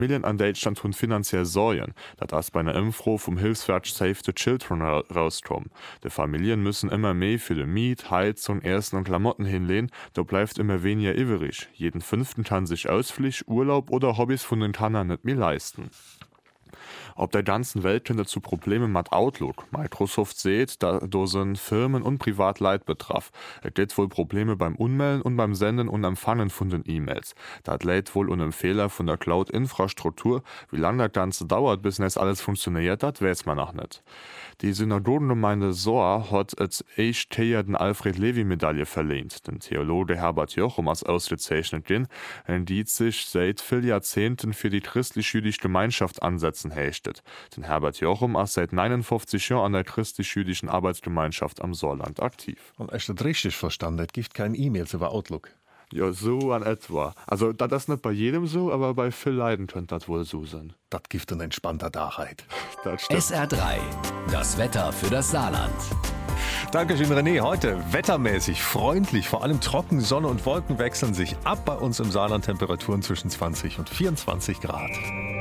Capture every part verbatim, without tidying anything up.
Familien an Deutschland hunn finanziell Säuen, dat ass bei einer Impfro vum Hilfswerk Save the Children ra- rauskom. De Familien müssen immer mehr für de Miet, Heizung, Essen und Klamotten hinlehnen, da bleibt immer weniger übrig. Jeden Fünften kann sich Ausflug, Urlaub oder Hobbys von den Kannern nicht mehr leisten. Auf der ganzen Welt könnte zu Probleme mit Outlook. Microsoft sieht, da da sind Firmen und Privatleid betraff. Es gibt wohl Probleme beim Unmelden und beim Senden und Empfangen von den E-Mails. Das lädt wohl unter einem Fehler von der Cloud-Infrastruktur. Wie lange das Ganze dauert, bis das alles funktioniert, das weiß man noch nicht. Die Synagogengemeinde Soar hat als Eichtheier den Alfred-Levi-Medaille verlehnt. Den Theologe Herbert Jochum als ausgezeichnet gehen, die sich seit vielen Jahrzehnten für die christlich-jüdische Gemeinschaft ansetzen hechtet. Den Herbert Jochum ist seit neunundfünfzig Jahren an der christlich-jüdischen Arbeitsgemeinschaft am Saarland aktiv. Und ist das richtig verstanden? Es gibt keine E-Mails über Outlook. Ja, so an etwa. Also, das ist nicht bei jedem so, aber bei vielen Leuten könnte das wohl so sein. Das gibt eine entspannte Dachheit. Das stimmt. S R drei, das Wetter für das Saarland. Dankeschön, René. Heute wettermäßig freundlich, vor allem trocken, Sonne und Wolken wechseln sich ab. Bei uns im Saarland Temperaturen zwischen zwanzig und vierundzwanzig Grad.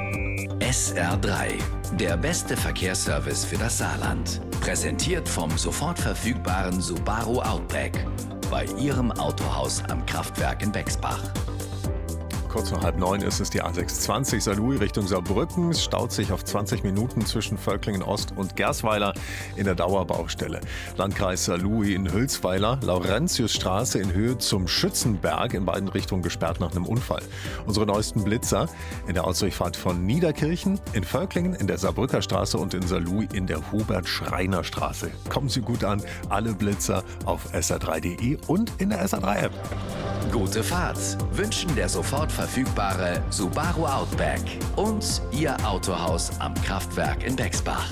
S R drei, der beste Verkehrsservice für das Saarland. Präsentiert vom sofort verfügbaren Subaru Outback. Bei Ihrem Autohaus am Kraftwerk in Bexbach. Kurz nach halb neun ist es die A sechshundertzwanzig Saarlouis Richtung Saarbrücken. Es staut sich auf zwanzig Minuten zwischen Völklingen Ost und Gersweiler in der Dauerbaustelle. Landkreis Saarlouis in Hülsweiler, Laurentiusstraße in Höhe zum Schützenberg, in beiden Richtungen gesperrt nach einem Unfall. Unsere neuesten Blitzer in der Ausdurchfahrt von Niederkirchen, in Völklingen, in der Saarbrücker Straße und in Saarlouis in der Hubert-Schreiner-Straße. Kommen Sie gut an, alle Blitzer auf S R drei Punkt de und in der S R drei App. Gute Fahrt wünschen der sofort verfügbare Subaru Outback und Ihr Autohaus am Kraftwerk in Bexbach.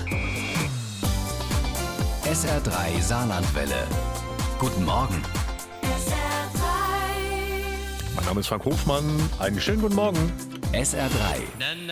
S R drei Saarlandwelle. Guten Morgen. S R drei. Mein Name ist Frank Hofmann. Einen schönen guten Morgen. S R drei.